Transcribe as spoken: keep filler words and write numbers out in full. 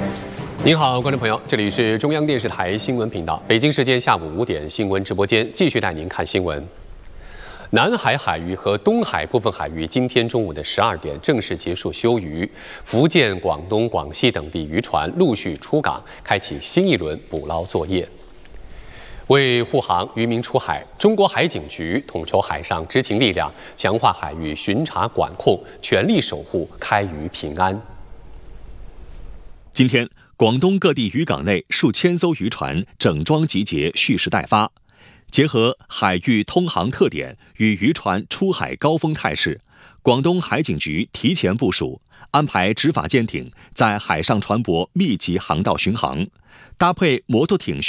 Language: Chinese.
您好，观众朋友，这里是中央电视台新闻频道，北京时间下午五点新闻直播间，继续带您看新闻。南海海域和东海部分海域今天中午的十二点正式结束休渔，福建、广东、广西等地渔船陆续出港，开启新一轮捕捞作业。为护航渔民出海，中国海警局统筹海上执勤力量，强化海域巡查管控，全力守护开渔平安。 今天，广东各地渔港内数千艘渔船整装集结，蓄势待发。结合海域通航特点与渔船出海高峰态势，广东海警局提前部署，安排执法舰艇在海上船舶密集航道巡航，搭配摩托艇